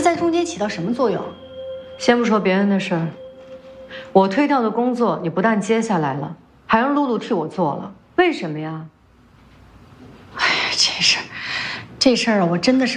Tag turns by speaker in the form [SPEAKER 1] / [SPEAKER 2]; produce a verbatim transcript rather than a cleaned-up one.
[SPEAKER 1] 在中间起到什么作用？
[SPEAKER 2] 先不说别人的事儿，我推掉的工作你不但接下来了，还让露露替我做了，为什么呀？
[SPEAKER 1] 哎呀，这事儿，这事儿啊，我真的是。